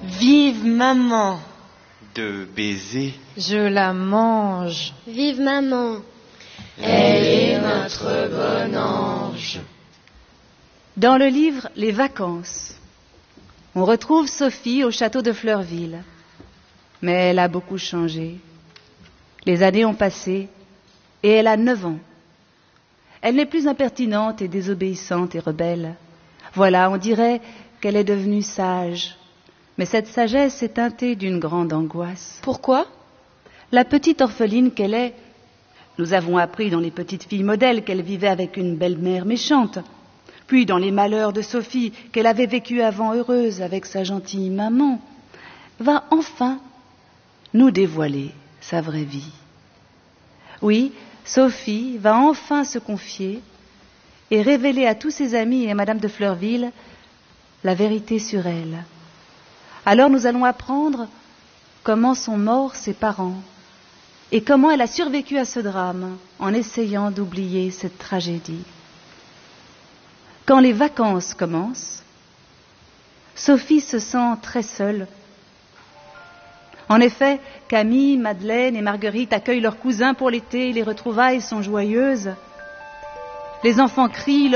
Vive maman. De baiser. Je la mange. Vive maman. Elle est notre bon ange. Dans le livre Les vacances, on retrouve Sophie au château de Fleurville. Mais elle a beaucoup changé. Les années ont passé et elle a 9 ans. Elle n'est plus impertinente et désobéissante et rebelle. Voilà, on dirait qu'elle est devenue sage. Mais cette sagesse est teintée d'une grande angoisse. Pourquoi ? La petite orpheline qu'elle est, nous avons appris dans les petites filles modèles qu'elle vivait avec une belle-mère méchante. Puis dans les malheurs de Sophie, qu'elle avait vécu avant heureuse avec sa gentille maman, va enfin nous dévoiler sa vraie vie. Oui, Sophie va enfin se confier et révéler à tous ses amis et à Madame de Fleurville la vérité sur elle. Alors nous allons apprendre comment sont morts ses parents et comment elle a survécu à ce drame en essayant d'oublier cette tragédie. Quand les vacances commencent, Sophie se sent très seule. En effet, Camille, Madeleine et Marguerite accueillent leurs cousins pour l'été et les retrouvailles sont joyeuses. Les enfants crient.